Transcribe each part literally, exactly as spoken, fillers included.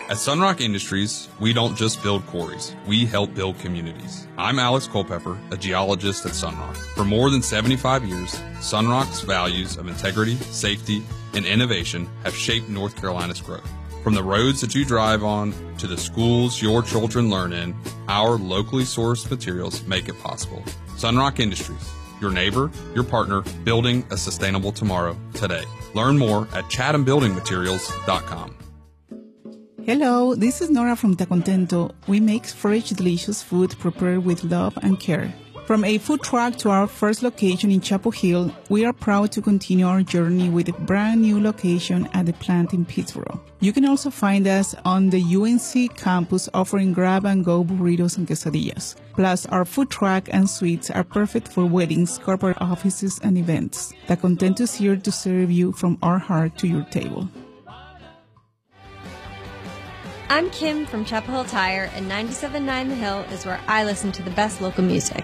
At Sunrock Industries, we don't just build quarries, we help build communities. I'm Alex Culpepper, a geologist at Sunrock. For more than seventy-five years, Sunrock's values of integrity, safety, and innovation have shaped North Carolina's growth. From the roads that you drive on to the schools your children learn in, our locally sourced materials make it possible. Sunrock Industries, your neighbor, your partner, building a sustainable tomorrow today. Learn more at chatham building materials dot com. Hello, this is Nora from Ta Contento. We make fresh, delicious food prepared with love and care. From a food truck to our first location in Chapel Hill, we are proud to continue our journey with a brand new location at the plant in Pittsboro. You can also find us on the U N C campus offering grab-and-go burritos and quesadillas. Plus, our food truck and suites are perfect for weddings, corporate offices, and events. Ta Contento is here to serve you from our heart to your table. I'm Kim from Chapel Hill Tire, and ninety-seven point nine The Hill is where I listen to the best local music.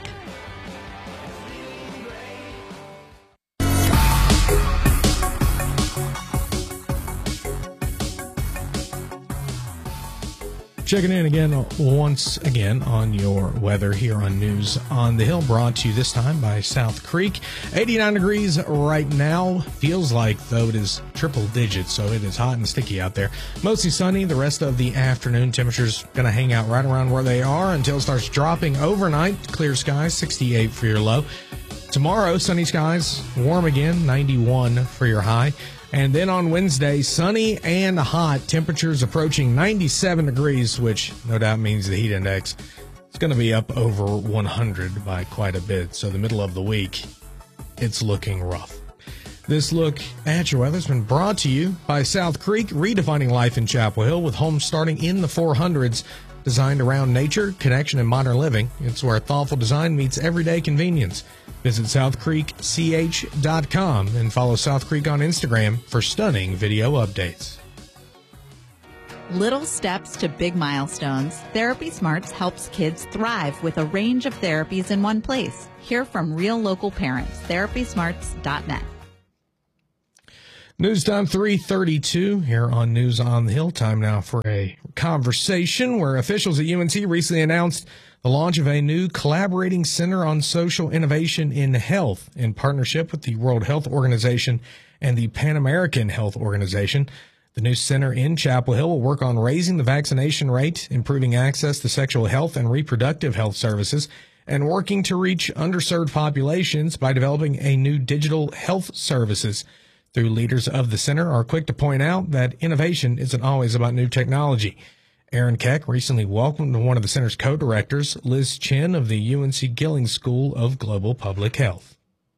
Checking in again, once again, on your weather here on News on the Hill, brought to you this time by South Creek. eighty-nine degrees right now. Feels like, though, it is triple digits, so it is hot and sticky out there. Mostly sunny. The rest of the afternoon temperature's going to hang out right around where they are until it starts dropping overnight. Clear skies, sixty-eight for your low. Tomorrow, sunny skies, warm again, ninety-one for your high. And then on Wednesday, sunny and hot, temperatures approaching ninety-seven degrees, which no doubt means the heat index is going to be up over one hundred by quite a bit. So the middle of the week, it's looking rough. This look at your weather has been brought to you by South Creek, redefining life in Chapel Hill with homes starting in the four hundreds, designed around nature, connection, and modern living. It's where thoughtful design meets everyday convenience. Visit south creek c h dot com and follow South Creek on Instagram for stunning video updates. Little steps to big milestones. Therapy Smarts helps kids thrive with a range of therapies in one place. Hear from real local parents. therapy smarts dot net. News time three thirty-two here on News on the Hill. Time now for a conversation where officials at U N C recently announced the launch of a new collaborating center on social innovation in health in partnership with the World Health Organization and the Pan American Health Organization. The new center in Chapel Hill will work on raising the vaccination rate, improving access to sexual health and reproductive health services, and working to reach underserved populations by developing a new digital health services. Through leaders of the center are quick to point out that innovation isn't always about new technology. Aaron Keck recently welcomed one of the center's co-directors, Liz Chen of the U N C Gillings School of Global Public Health.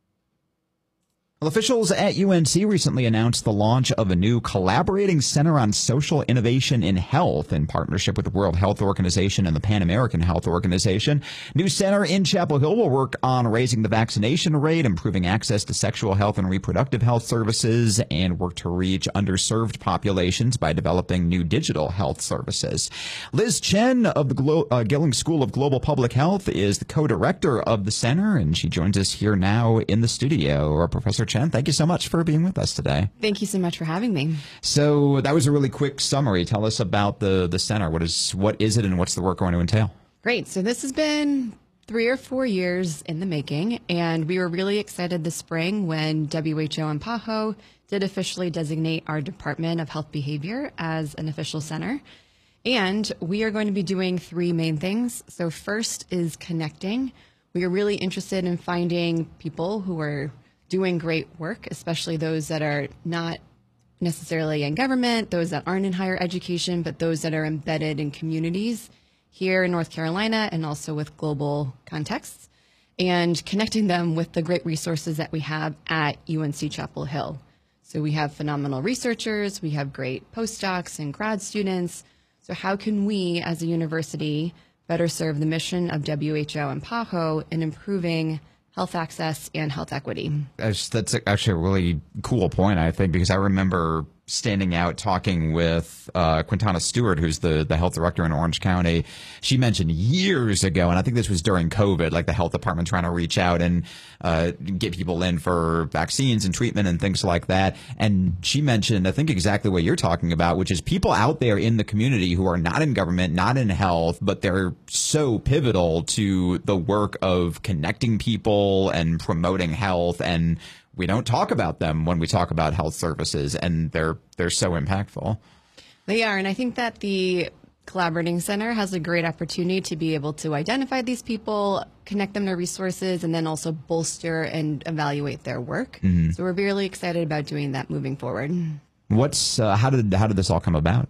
Well, officials at U N C recently announced the launch of a new collaborating center on social innovation in health in partnership with the World Health Organization and the Pan American Health Organization. New center in Chapel Hill will work on raising the vaccination rate, improving access to sexual health and reproductive health services, and work to reach underserved populations by developing new digital health services. Liz Chen of the Glo- uh, Gillings School of Global Public Health is the co-director of the center, and she joins us here now in the studio. Uh, Professor Chen, thank you so much for being with us today. Thank you so much for having me. So that was a really quick summary. Tell us about the, the center. What is what is it and what's the work going to entail? Great. So this has been three or four years in the making, and we were really excited this spring when W H O and PAHO did officially designate our Department of Health Behavior as an official center. And we are going to be doing three main things. So first is connecting. We are really interested in finding people who are doing great work, especially those that are not necessarily in government, those that aren't in higher education, but those that are embedded in communities here in North Carolina and also with global contexts, and connecting them with the great resources that we have at U N C Chapel Hill. So we have phenomenal researchers, we have great postdocs and grad students. So how can we as a university better serve the mission of W H O and PAHO in improving health access and health equity? That's actually a really cool point, I think, because I remember standing out talking with uh, Quintana Stewart, who's the, the health director in Orange County. She mentioned years ago, and I think this was during COVID, like the health department trying to reach out and uh, get people in for vaccines and treatment and things like that. And she mentioned, I think, exactly what you're talking about, which is people out there in the community who are not in government, not in health, but they're so pivotal to the work of connecting people and promoting health, and we don't talk about them when we talk about health services, and they're they're so impactful. They are, and I think that the Collaborating Center has a great opportunity to be able to identify these people, connect them to resources, and then also bolster and evaluate their work. Mm-hmm. So we're really excited about doing that moving forward. What's uh, how did how did this all come about?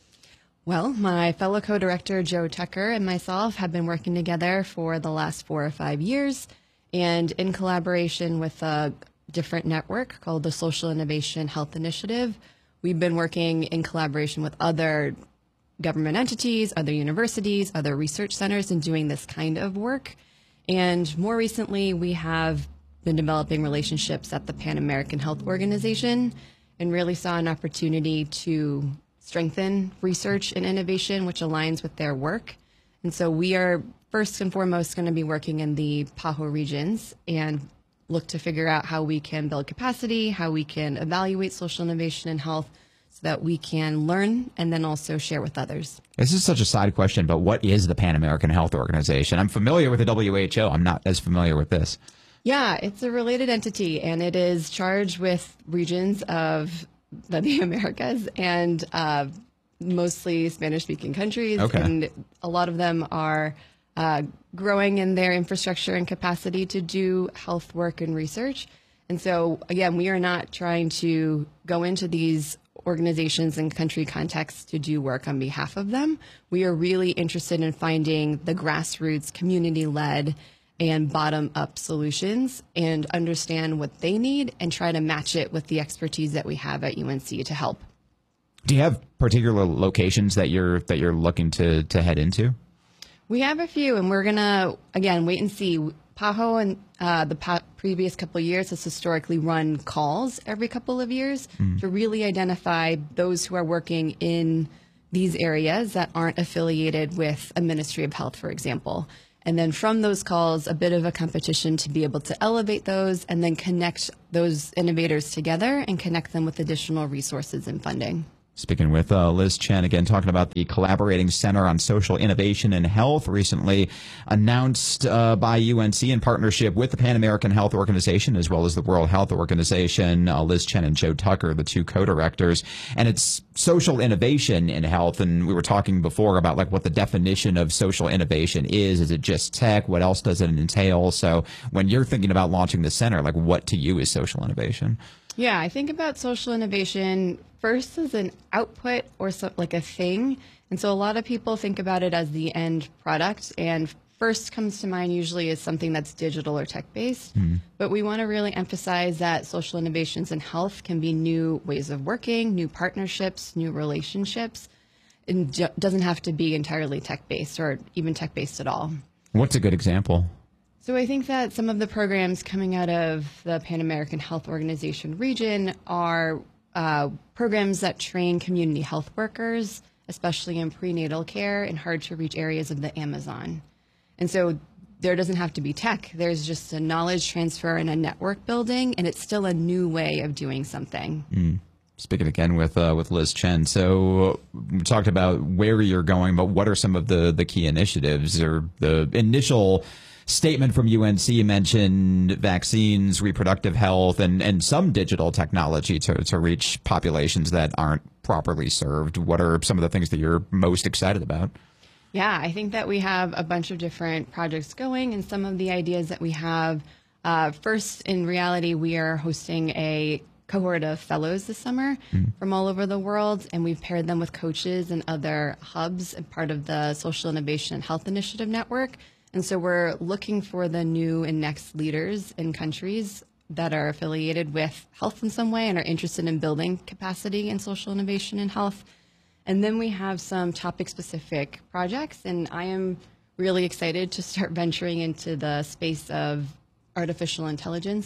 Well, my fellow co-director, Joe Tucker, and myself have been working together for the last four or five years, and in collaboration with a different network called the Social Innovation Health Initiative, we've been working in collaboration with other government entities, other universities, other research centers, and doing this kind of work. And more recently, we have been developing relationships at the Pan American Health Organization, and really saw an opportunity to strengthen research and innovation, which aligns with their work. And so we are first and foremost going to be working in the PAHO regions and look to figure out how we can build capacity, how we can evaluate social innovation in health, so that we can learn and then also share with others. This is such a side question, but what is the Pan American Health Organization? I'm familiar with the W H O. I'm not as familiar with this. Yeah, it's a related entity, and it is charged with regions of the, the Americas and uh, mostly Spanish-speaking countries. Okay. And a lot of them are uh, growing in their infrastructure and capacity to do health work and research. And so, again, we are not trying to go into these organizations and country contexts to do work on behalf of them. We are really interested in finding the grassroots, community-led, and bottom-up solutions and understand what they need and try to match it with the expertise that we have at U N C to help. Do you have particular locations that you're that you're looking to to head into? We have a few, and we're gonna again wait and see. PAHO and uh, the pa- previous couple of years has historically run calls every couple of years mm. to really identify those who are working in these areas that aren't affiliated with a Ministry of Health, for example. And then from those calls, a bit of a competition to be able to elevate those and then connect those innovators together and connect them with additional resources and funding. Speaking with uh, Liz Chen, again, talking about the Collaborating Center on Social Innovation and Health, recently announced uh, by U N C in partnership with the Pan American Health Organization as well as the World Health Organization. Uh, Liz Chen and Joe Tucker, the two co-directors. And it's social innovation in health. And we were talking before about like what the definition of social innovation is. Is it just tech? What else does it entail? So when you're thinking about launching the center, like what to you is social innovation? Yeah, I think about social innovation first as an output or so, like a thing. And so a lot of people think about it as the end product. And first comes to mind usually is something that's digital or tech-based. Mm-hmm. But we want to really emphasize that social innovations in health can be new ways of working, new partnerships, new relationships. It ju- doesn't have to be entirely tech-based or even tech-based at all. What's a good example? So I think that some of the programs coming out of the Pan American Health Organization region are uh, programs that train community health workers, especially in prenatal care in hard-to-reach areas of the Amazon. And so there doesn't have to be tech. There's just a knowledge transfer and a network building, and it's still a new way of doing something. Mm. Speaking again with uh, with Liz Chen, so we talked about where you're going, but what are some of the, the key initiatives or the initial statement from U N C mentioned vaccines, reproductive health, and, and some digital technology to, to reach populations that aren't properly served. What are some of the things that you're most excited about? Yeah, I think that we have a bunch of different projects going, and some of the ideas that we have. Uh, first, in reality, we are hosting a cohort of fellows this summer mm. from all over the world, and we've paired them with coaches and other hubs and part of the Social Innovation and Health Initiative Network. And so we're looking for the new and next leaders in countries that are affiliated with health in some way and are interested in building capacity in social innovation and health. And then we have some topic-specific projects, and I am really excited to start venturing into the space of artificial intelligence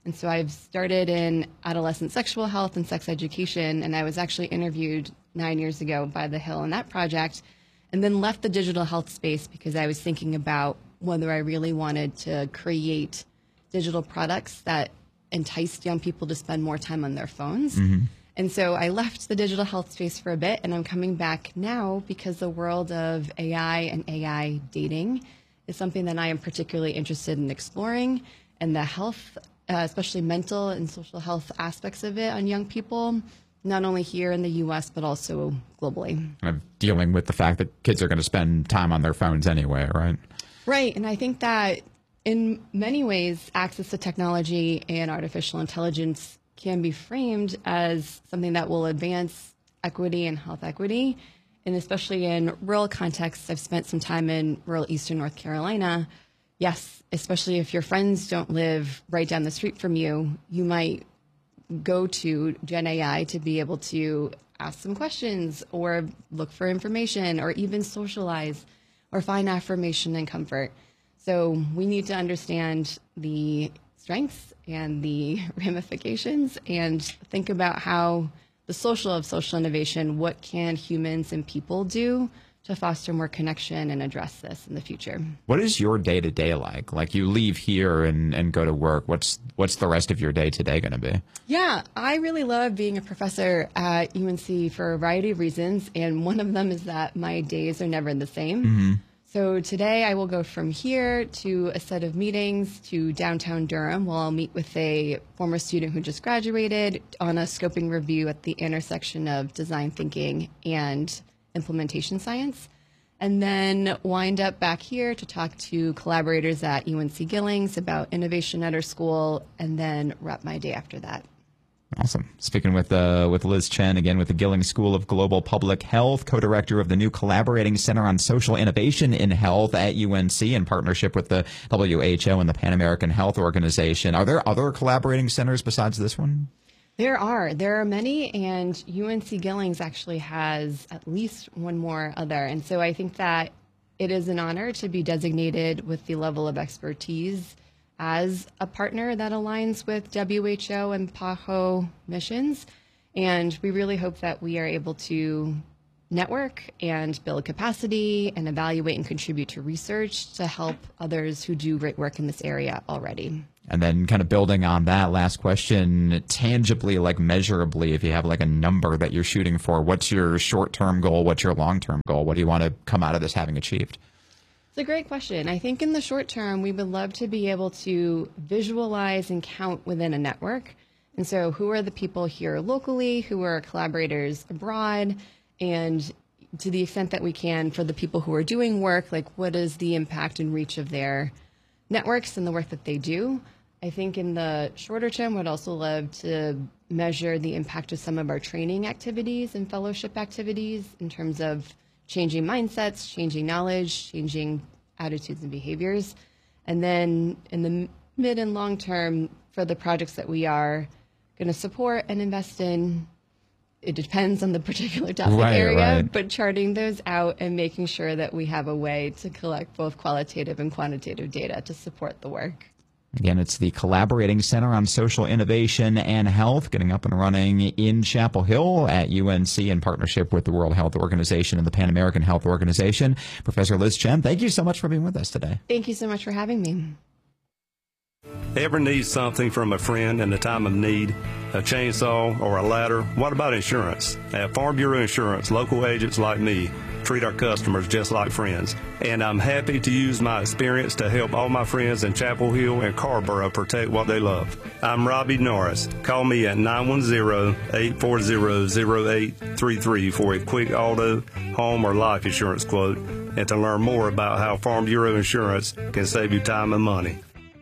And so I've started in adolescent sexual health and sex education, and I was actually interviewed nine years ago by The Hill in that project, and then left the digital health space because I was thinking about whether I really wanted to create digital products that enticed young people to spend more time on their phones. Mm-hmm. And so I left the digital health space for a bit, and I'm coming back now because the world of A I and A I dating is something that I am particularly interested in exploring, and the health, uh, especially mental and social health aspects of it on young people, not only here in the U S, but also globally. Kind of dealing with the fact that kids are going to spend time on their phones anyway, right? Right. And I think that in many ways, access to technology and artificial intelligence can be framed as something that will advance equity and health equity. And especially in rural contexts, I've spent some time in rural Eastern North Carolina. Yes, especially if your friends don't live right down the street from you, you might go to Gen A I to be able to ask some questions or look for information or even socialize or find affirmation and comfort. So we need to understand the strengths and the ramifications and think about how the social of social innovation, what can humans and people do to foster more connection and address this in the future. What is your day-to-day like? Like you leave here and, and go to work. What's what's the rest of your day-to-day going to be? Yeah, I really love being a professor at U N C for a variety of reasons, and one of them is that my days are never the same. Mm-hmm. So today I will go from here to a set of meetings to downtown Durham, where I'll meet with a former student who just graduated on a scoping review at the intersection of design thinking and implementation science, and then wind up back here to talk to collaborators at U N C Gillings about innovation at our school, and then wrap my day after that. Awesome. Speaking with uh, with Liz Chen, again with the Gillings School of Global Public Health, co-director of the new Collaborating Center on Social Innovation in Health at U N C in partnership with the W H O and the Pan American Health Organization. Are there other collaborating centers besides this one? There are. There are many, and U N C Gillings actually has at least one more other. And so I think that it is an honor to be designated with the level of expertise as a partner that aligns with W H O and P A H O missions. And we really hope that we are able to network and build capacity and evaluate and contribute to research to help others who do great work in this area already. And then kind of building on that last question, tangibly, like measurably, if you have like a number that you're shooting for, what's your short-term goal? What's your long-term goal? What do you want to come out of this having achieved? It's a great question. I think in the short term, we would love to be able to visualize and count within a network. And so who are the people here locally, who are collaborators abroad, and to the extent that we can for the people who are doing work, like what is the impact and reach of their networks and the work that they do. I think in the shorter term, we'd also love to measure the impact of some of our training activities and fellowship activities in terms of changing mindsets, changing knowledge, changing attitudes and behaviors. And then in the mid and long term, for the projects that we are going to support and invest in, it depends on the particular topic right, area, right. but charting those out and making sure that we have a way to collect both qualitative and quantitative data to support the work. Again, it's the Collaborating Center on Social Innovation and Health, getting up and running in Chapel Hill at U N C in partnership with the World Health Organization and the Pan American Health Organization. Professor Liz Chen, thank you so much for being with us today. Thank you so much for having me. Ever need something from a friend in a time of need? A chainsaw or a ladder? What about insurance? At Farm Bureau Insurance, local agents like me treat our customers just like friends. And I'm happy to use my experience to help all my friends in Chapel Hill and Carborough protect what they love. I'm Robbie Norris. Call me at nine one zero, eight four zero, zero eight three three for a quick auto, home, or life insurance quote, and to learn more about how Farm Bureau Insurance can save you time and money.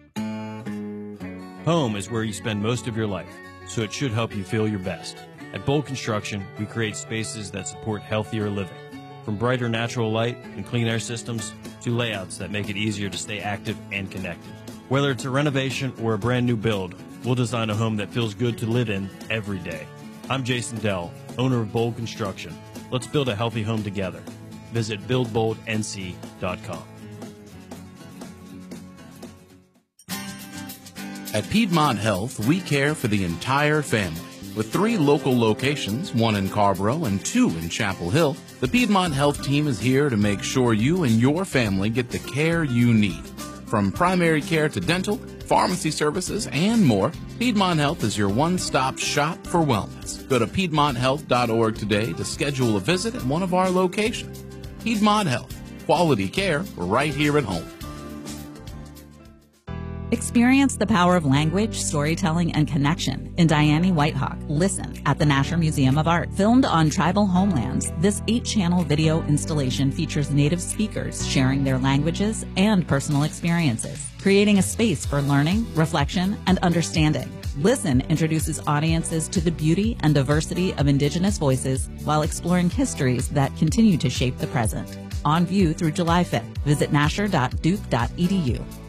Home is where you spend most of your life, so it should help you feel your best. At Bold Construction, we create spaces that support healthier living. From brighter natural light and clean air systems to layouts that make it easier to stay active and connected. Whether it's a renovation or a brand new build, we'll design a home that feels good to live in every day. I'm Jason Dell, owner of Bold Construction. Let's build a healthy home together. Visit build bold N C dot com. At Piedmont Health, we care for the entire family. With three local locations, one in Carborough and two in Chapel Hill, the Piedmont Health team is here to make sure you and your family get the care you need. From primary care to dental, pharmacy services, and more, Piedmont Health is your one-stop shop for wellness. Go to piedmont health dot org today to schedule a visit at one of our locations. Piedmont Health, quality care right here at home. Experience the power of language, storytelling, and connection in Diane Whitehawk, Listen, at the Nasher Museum of Art. Filmed on tribal homelands, this eight-channel video installation features native speakers sharing their languages and personal experiences, creating a space for learning, reflection, and understanding. Listen introduces audiences to the beauty and diversity of Indigenous voices while exploring histories that continue to shape the present. On view through July fifth. Visit nasher dot duke dot e d u.